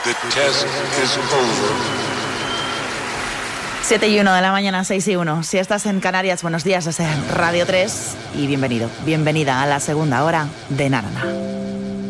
The test is over. 7:01 de la mañana, 6:01. Si estás en Canarias, buenos días, es Radio 3 y bienvenido, bienvenida a la segunda hora de Naranja.